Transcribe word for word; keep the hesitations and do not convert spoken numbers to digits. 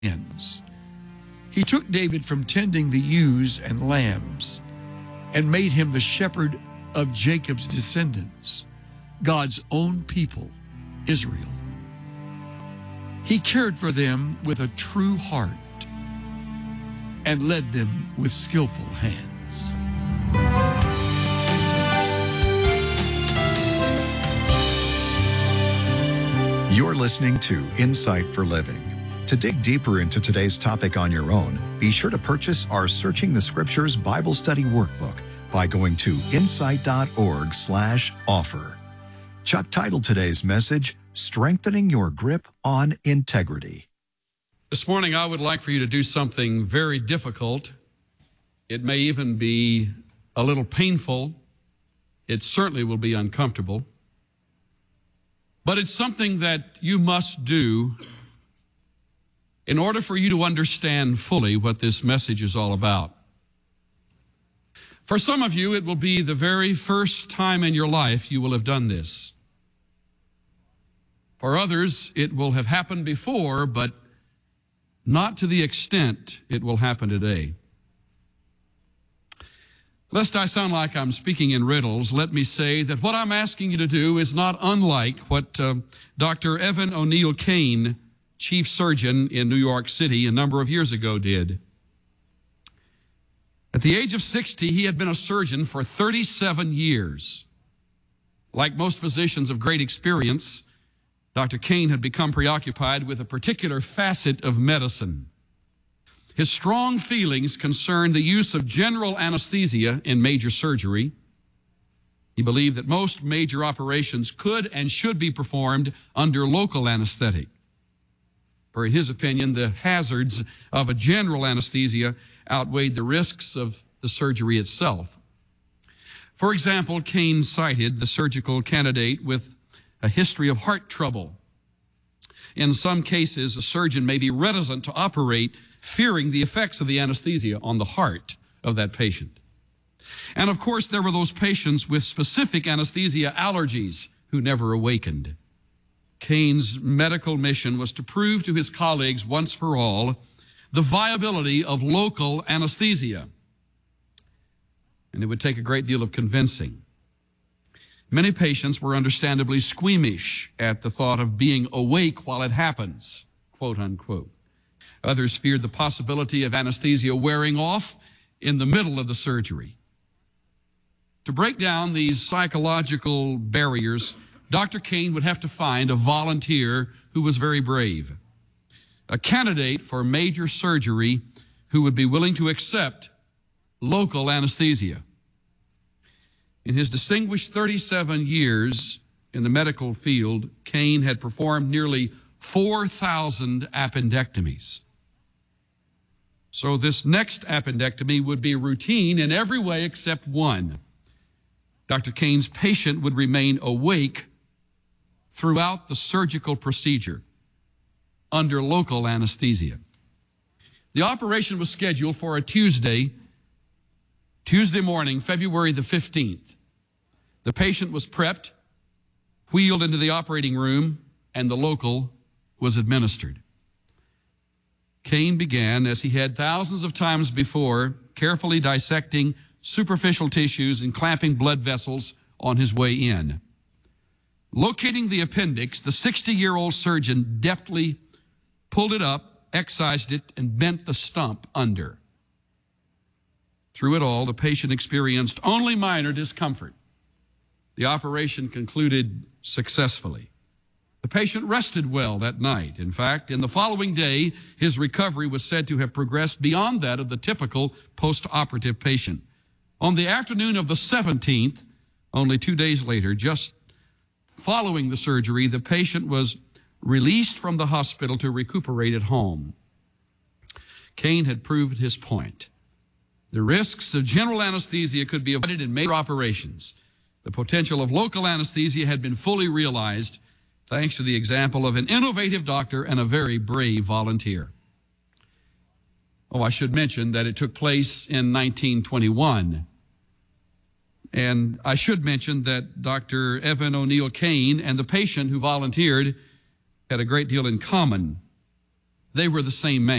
ends. He took David from tending the ewes and lambs and made him the shepherd of Jacob's descendants, God's own people, Israel. He cared for them with a true heart and led them with skillful hands. You're listening to Insight for Living. To dig deeper into today's topic on your own, be sure to purchase our Searching the Scriptures Bible Study Workbook by going to insight.org slash offer. Chuck titled today's message, Strengthening Your Grip on Integrity. This morning, I would like for you to do something very difficult. It may even be a little painful. It certainly will be uncomfortable. But it's something that you must do in order for you to understand fully what this message is all about. For some of you, it will be the very first time in your life you will have done this. For others, it will have happened before, but not to the extent it will happen today. Lest I sound like I'm speaking in riddles, let me say that what I'm asking you to do is not unlike what uh, Doctor Evan O'Neill Kane, chief surgeon in New York City, a number of years ago did. At the age of sixty, he had been a surgeon for thirty-seven years. Like most physicians of great experience, Doctor Kane had become preoccupied with a particular facet of medicine. His strong feelings concerned the use of general anesthesia in major surgery. He believed that most major operations could and should be performed under local anesthetic. For in his opinion, the hazards of a general anesthesia outweighed the risks of the surgery itself. For example, Kane cited the surgical candidate with a history of heart trouble. In some cases, a surgeon may be reticent to operate, fearing the effects of the anesthesia on the heart of that patient. And of course, there were those patients with specific anesthesia allergies who never awakened. Kane's medical mission was to prove to his colleagues once for all the viability of local anesthesia. And it would take a great deal of convincing. Many patients were understandably squeamish at the thought of being awake while it happens, quote unquote. Others feared the possibility of anesthesia wearing off in the middle of the surgery. To break down these psychological barriers, Doctor Kane would have to find a volunteer who was very brave, a candidate for major surgery who would be willing to accept local anesthesia. In his distinguished thirty-seven years in the medical field, Kane had performed nearly four thousand appendectomies. So this next appendectomy would be routine in every way except one. Doctor Kane's patient would remain awake throughout the surgical procedure under local anesthesia. The operation was scheduled for a Tuesday, Tuesday morning, February the fifteenth. The patient was prepped, wheeled into the operating room, and the local was administered. Kane began, as he had thousands of times before, carefully dissecting superficial tissues and clamping blood vessels on his way in. Locating the appendix, the sixty-year-old surgeon deftly pulled it up, excised it, and bent the stump under. Through it all, the patient experienced only minor discomfort. The operation concluded successfully. The patient rested well that night. In fact, in the following day, his recovery was said to have progressed beyond that of the typical post-operative patient. On the afternoon of the seventeenth, only two days later, just following the surgery, the patient was released from the hospital to recuperate at home. Kane had proved his point. The risks of general anesthesia could be avoided in major operations. The potential of local anesthesia had been fully realized thanks to the example of an innovative doctor and a very brave volunteer. Oh, I should mention that it took place in nineteen twenty-one. And I should mention that Doctor Evan O'Neill Kane and the patient who volunteered had a great deal in common. They were the same man.